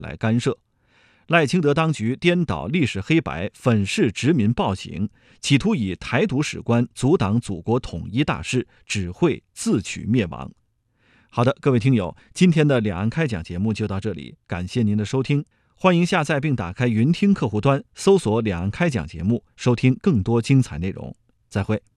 来干涉。赖清德当局颠倒历史黑白，粉饰殖民暴行，企图以台独史观阻挡祖国统一大势，只会自取灭亡。好的，各位听友，今天的两岸开讲节目就到这里，感谢您的收听。欢迎下载并打开云听客户端，搜索两岸开讲节目，收听更多精彩内容。再会。